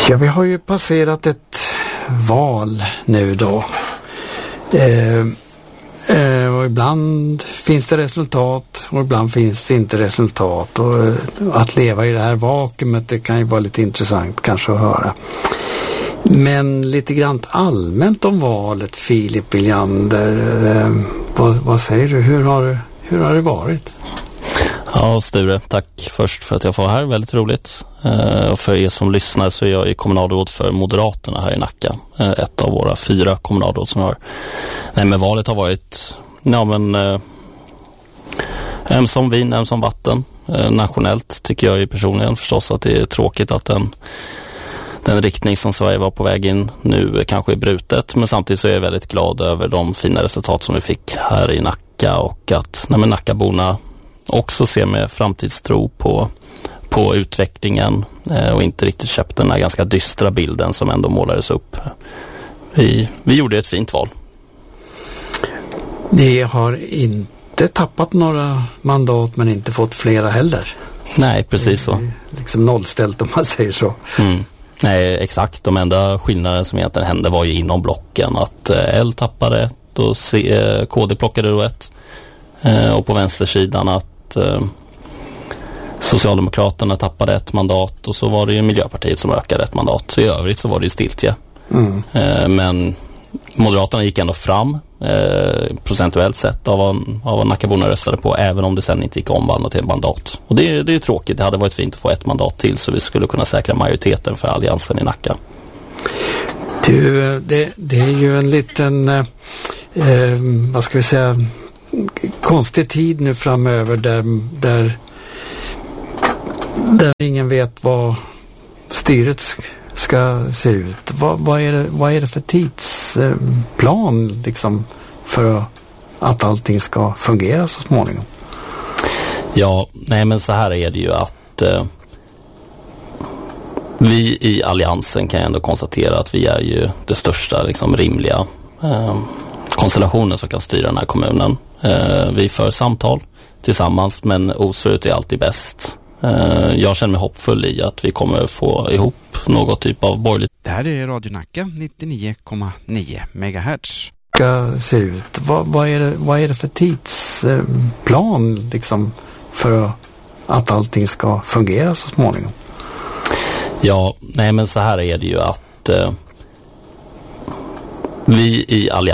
Ja, vi har ju passerat ett val nu då. Och ibland finns det resultat och ibland finns det inte resultat. Och att leva i det här vakuumet, det kan ju vara lite intressant kanske att höra. Men lite grann allmänt om valet, Filip Williander. Vad säger du? Hur har det varit? Ja, Sture, tack först för att jag får vara här. Väldigt roligt. Och för er som lyssnar så är jag kommunalråd för Moderaterna här i Nacka. Ett av våra 4 kommunalråd som vi har. Nej, men valet har varit som vin, som vatten. Nationellt tycker jag ju personligen förstås att det är tråkigt att den riktning som Sverige var på väg in nu kanske är brutet. Men samtidigt så är jag väldigt glad över de fina resultat som vi fick här i Nacka och att Nackaborna också ser med framtidstro på utvecklingen och inte riktigt köpt den här ganska dystra bilden som ändå målades upp. Vi gjorde ett fint val. Ni har inte tappat några mandat men inte fått flera heller. Nej, precis så. Liksom nollställt om man säger så. Mm. Nej, exakt. De enda skillnaderna som egentligen hände var ju inom blocken. Att L tappade ett och KD plockade då ett. Och på vänstersidan att Socialdemokraterna tappade ett mandat och så var det ju Miljöpartiet som ökade ett mandat. Så i övrigt så var det ju stiltje. Men Moderaterna gick ändå fram procentuellt sett av vad Nackaborna röstade på, även om det sen inte gick omvandlat till ett mandat. Och det är ju tråkigt. Det hade varit fint att få ett mandat till så vi skulle kunna säkra majoriteten för alliansen i Nacka. Du, det är ju en liten vad ska vi säga, konstig tid nu framöver där ingen vet vad styret ska se ut. Vad är det för tidsplan liksom för att allting ska fungera så småningom? Ja, nej men så här är det ju att vi i alliansen kan ändå konstatera att vi är ju det största liksom rimliga konstellationen som kan styra den här kommunen. Vi för samtal tillsammans, men osvuret är alltid bäst. Jag känner mig hoppfull i att vi kommer få ihop något typ av borgerligt. Det här är Radio Nacka 99,9 MHz. Ska se ut. Vad är det för tidsplan liksom för att allting ska fungera så småningom? Ja, nej men så här är det ju att vi i alliansen